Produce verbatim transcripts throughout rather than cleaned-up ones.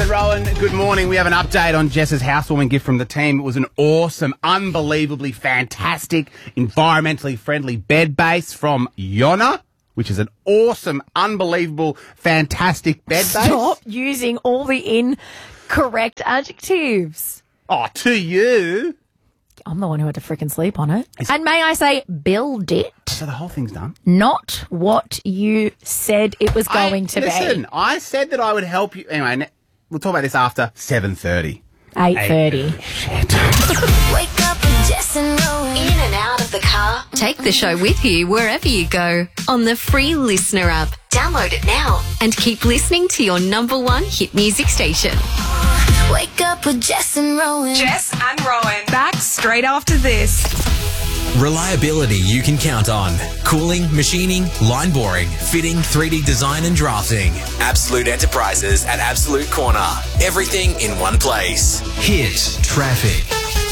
and Rowan, good morning. We have an update on Jess's housewarming gift from the team. It was an awesome, unbelievably fantastic, environmentally friendly bed base from Yona, which is an awesome, unbelievable, fantastic bed base. Stop using all the incorrect adjectives. Oh, to you. I'm the one who had to frickin' sleep on it. Is and may I say, build it. So the whole thing's done? Not what you said it was going I, to listen, be. Listen, I said that I would help you. Anyway, we'll talk about this after seven thirty. eight thirty. Shit. Wake up with Jess and Rowan. In and out of the car. Take the show with you wherever you go on the free Listener app. Download it now and keep listening to your number one hit music station. Wake up with Jess and Rowan. Jess and Rowan. Back straight after this. Reliability you can count on. Cooling, machining, line boring, fitting, three D design and drafting. Absolute Enterprises at Absolute Corner. Everything in one place. Hit traffic.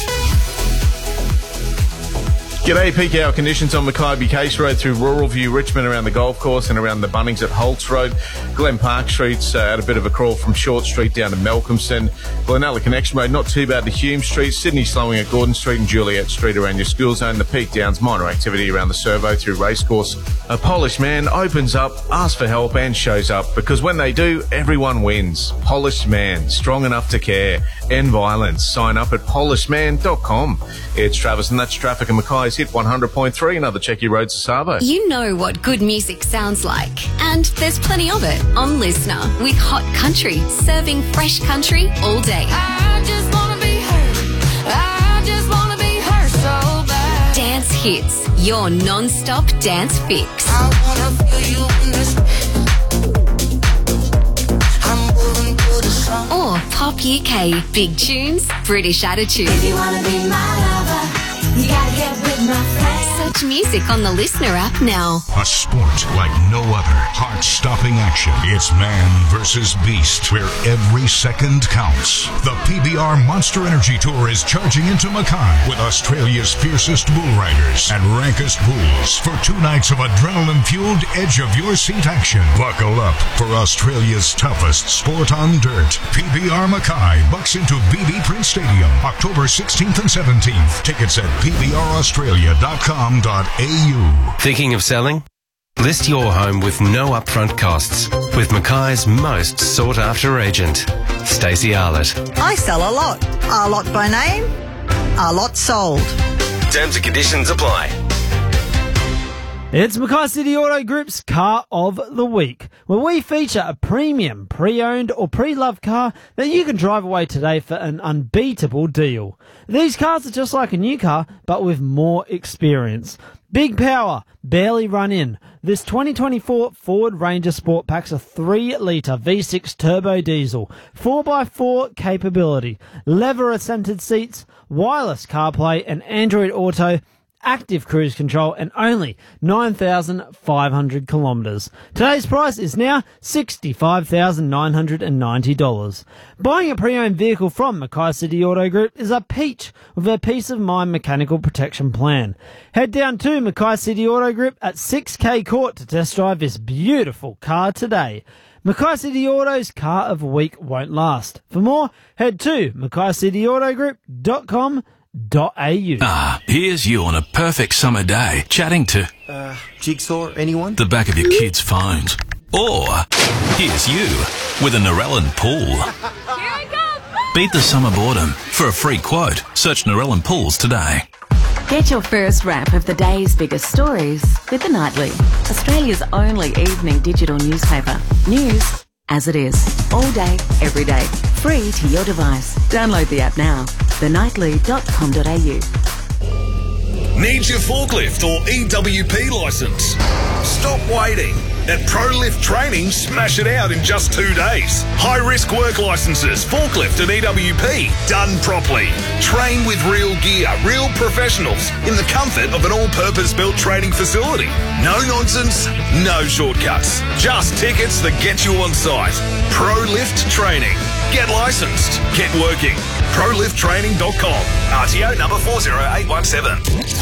G'day, peak hour conditions on Mackay Case Road through Rural View, Richmond around the golf course and around the Bunnings at Holtz Road. Glen Park Street's uh, had a bit of a crawl from Short Street down to Malcolmson. Glenalla Connection Road, not too bad to Hume Street. Sydney slowing at Gordon Street and Juliet Street around your school zone. The Peak Downs, minor activity around the Servo through Racecourse. A Polished Man opens up, asks for help and shows up because when they do, everyone wins. Polished Man, strong enough to care. End violence. Sign up at polished man dot com. It's Travis and that's traffic and Mackay's Hit one hundred point three. Another check your roads to Savo. You know what good music sounds like. And there's plenty of it on Listener with Hot Country, serving fresh country all day. I just want to be heard. I just want to be heard so bad. Dance Hits, your non-stop dance fix. I want to feel you in this. I'm moving to the song. Or Pop U K, big tunes, British attitude. If you want to be my lover, you gotta get with my friends. Such music on the Listener app now. A sport like no other. Heart-stopping action. It's man versus beast, where every second counts. The P B R Monster Energy Tour is charging into Mackay with Australia's fiercest bull riders and rankest bulls for two nights of adrenaline-fueled edge-of-your-seat action. Buckle up for Australia's toughest sport on dirt. P B R Mackay bucks into B B Prince Stadium, October sixteenth and seventeenth. Tickets at p b r australia dot com dot a u. Thinking of selling? List your home with no upfront costs with Mackay's most sought-after agent, Stacey Arlett. I sell a lot. A lot by name, a lot sold. Terms and conditions apply. It's Mackay City Auto Group's Car of the Week, where we feature a premium, pre-owned or pre-loved car that you can drive away today for an unbeatable deal. These cars are just like a new car, but with more experience. Big power, barely run in. This twenty twenty-four Ford Ranger Sport packs a three litre V six turbo diesel, four by four capability, leather-scented seats, wireless CarPlay and Android Auto, active cruise control and only nine thousand five hundred kilometres. Today's price is now sixty-five thousand nine hundred ninety dollars. Buying a pre-owned vehicle from Mackay City Auto Group is a peach with a peace of mind mechanical protection plan. Head down to Mackay City Auto Group at six K Court to test drive this beautiful car today. Mackay City Auto's Car of the Week won't last. For more, head to mackay city auto group dot com dot a u. Ah, here's you on a perfect summer day, chatting to... Uh, Jigsaw, anyone? The back of your kids' phones. Or, here's you, with a Narellan pool. Here I come! Beat the summer boredom. For a free quote, search Narellan Pools today. Get your first wrap of the day's biggest stories with The Nightly, Australia's only evening digital newspaper. News as it is, all day, every day, free to your device. Download the app now, the nightly dot com dot a u. Need your forklift or E W P licence? Stop waiting. At ProLift Training, smash it out in just two days. High-risk work licences, forklift and E W P, done properly. Train with real gear, real professionals, in the comfort of an all-purpose built training facility. No nonsense, no shortcuts. Just tickets that get you on site. ProLift Training. Get licensed. Get working. pro lift training dot com. R T O number four zero eight one seven.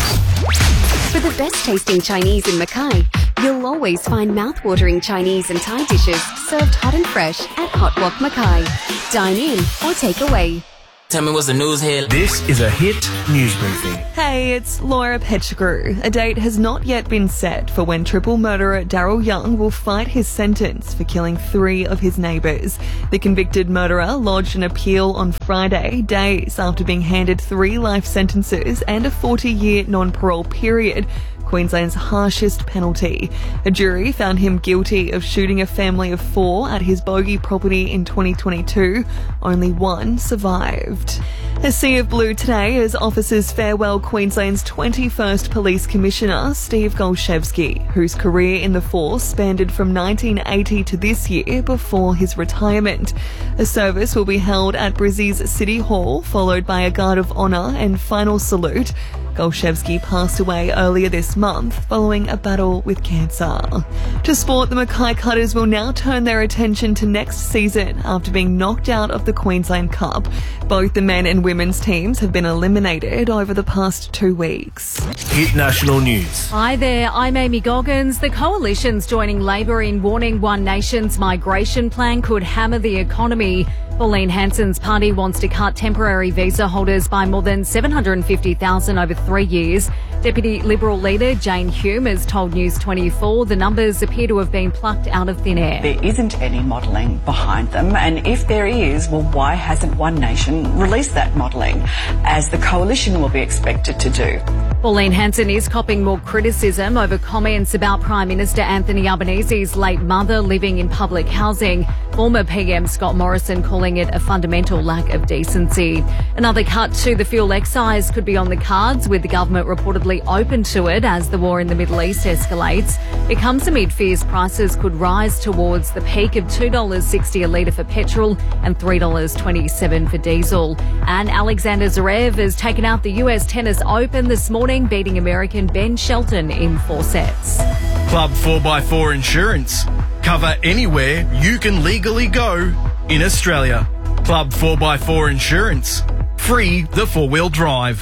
For the best tasting Chinese in Mackay, you'll always find mouth-watering Chinese and Thai dishes served hot and fresh at Hot Wok Mackay. Dine in or take away. Tell me what's the news here. This is a Hit News Briefing. Hey, it's Laura Pettigrew. A date has not yet been set for when triple murderer Daryl Young will fight his sentence for killing three of his neighbours. The convicted murderer lodged an appeal on Friday, days after being handed three life sentences and a forty-year non-parole period, Queensland's harshest penalty. A jury found him guilty of shooting a family of four at his bogey property in twenty twenty-two. Only one survived. A sea of blue today as officers farewell Queensland's twenty-first Police Commissioner, Steve Golshevsky, whose career in the force spanned from nineteen eighty to this year before his retirement. A service will be held at Brizzy's City Hall, followed by a guard of honour and final salute. Golshevsky passed away earlier this month following a battle with cancer. To sport, the Mackay Cutters will now turn their attention to next season after being knocked out of the Queensland Cup. Both the men and women's teams have been eliminated over the past two weeks. Hit National News. Hi there, I'm Amy Goggins. The coalition's joining Labor in warning One Nation's migration plan could hammer the economy. Pauline Hanson's party wants to cut temporary visa holders by more than seven hundred fifty thousand over three years. Deputy Liberal leader Jane Hume has told News twenty-four the numbers appear to have been plucked out of thin air. There isn't any modelling behind them, and if there is, well, why hasn't One Nation released that modelling, as the coalition will be expected to do? Pauline Hanson is copping more criticism over comments about Prime Minister Anthony Albanese's late mother living in public housing. Former P M Scott Morrison calling it a fundamental lack of decency. Another cut to the fuel excise could be on the cards, with the government reportedly open to it as the war in the Middle East escalates. It comes amid fears prices could rise towards the peak of two dollars sixty a litre for petrol and three dollars twenty-seven for diesel. And Alexander Zverev has taken out the U S Tennis Open this morning, beating American Ben Shelton in four sets. Club four by four Insurance. Cover anywhere you can legally go in Australia. Club four by four Insurance. Free the four-wheel drive.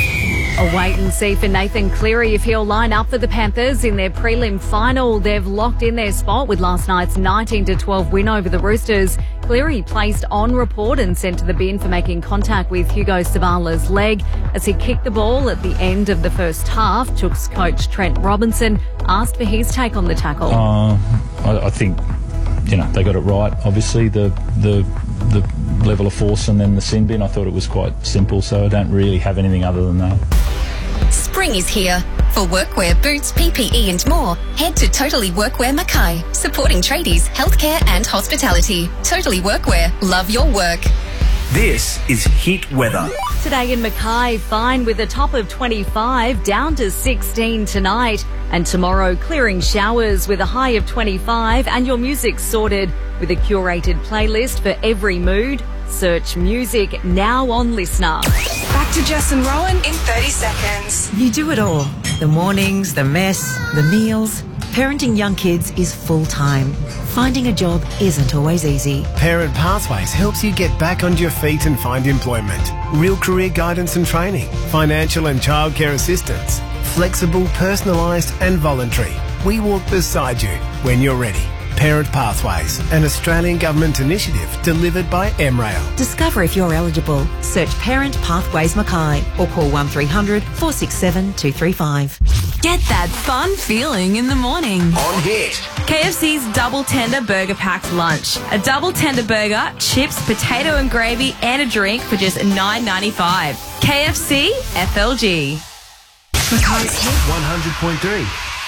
A wait and see for Nathan Cleary if he'll line up for the Panthers in their prelim final. They've locked in their spot with last night's nineteen to twelve win over the Roosters. Cleary placed on report and sent to the bin for making contact with Hugo Savala's leg as he kicked the ball at the end of the first half. Chooks coach Trent Robinson asked for his take on the tackle. Uh, I, I think, you know, they got it right. Obviously, the the the level of force and then the sin bin, I thought it was quite simple, so I don't really have anything other than that. Spring is here. For workwear, boots, P P E and more, head to Totally Workwear Mackay, supporting tradies, healthcare and hospitality. Totally Workwear, love your work. This is Hit Weather. Today in Mackay, fine with a top of twenty-five, down to sixteen tonight. And tomorrow, clearing showers with a high of twenty-five, and your music sorted with a curated playlist for every mood. Search music now on Listener. Back to Jess and Rowan in thirty seconds. You do it all. The mornings, the mess, the meals. Parenting young kids is full-time. Finding a job isn't always easy. Parent Pathways helps you get back on your feet and find employment. Real career guidance and training, financial and childcare assistance, flexible, personalised and voluntary. We walk beside you when you're ready. Parent Pathways, an Australian government initiative delivered by M rail. Discover if you're eligible. Search Parent Pathways Mackay or call one three hundred, four six seven, two three five. Get that fun feeling in the morning. On Hit. K F C's Double Tender Burger Pack Lunch. A double tender burger, chips, potato and gravy and a drink for just nine ninety-five. K F C F L G. Mackay's Hit one hundred point three.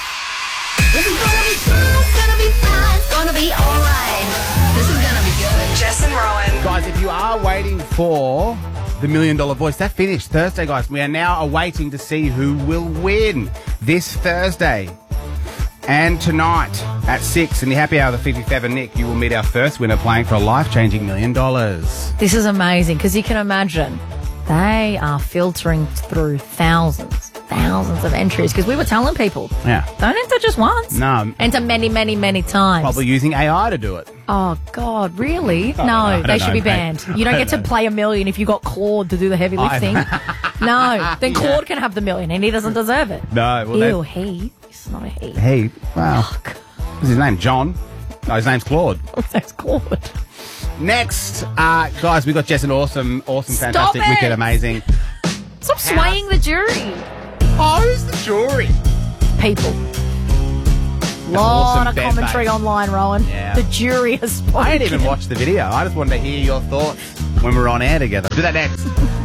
This is gonna be fun, it's gonna be fun, it's gonna be alright. This is gonna be good. Jess and Rowan. Guys, if you are waiting for the Million Dollar Voice, that finished Thursday, guys. We are now awaiting to see who will win this Thursday. And tonight at six in the happy hour of the fifty-seven, Nick, you will meet our first winner playing for a life-changing million dollars. This is amazing because you can imagine they are filtering through thousands, thousands of entries because we were telling people, Yeah. don't enter just once. No. Enter many, many, many times. Probably using A I to do it. Oh, God, really? don't know. I No, don't they should know, be mate. banned. You I don't get to don't know. play a million if you got Claude to do the heavy I lifting. know. No, then Yeah. Claude can have the million and he doesn't deserve it. No. Well, Ew, they- he. He's not a he. Hey, wow. What's his name? John? No, his name's Claude. His name's Claude. Next, uh, guys, we got Jess an awesome, awesome, Stop fantastic, it! wicked, amazing. Stop swaying the jury. Oh, who's the jury? People. Lot awesome of bed commentary base. online, Rowan. Yeah. The jury has spoken. I didn't even watch the video. I just wanted to hear your thoughts when we were on air together. Do that next.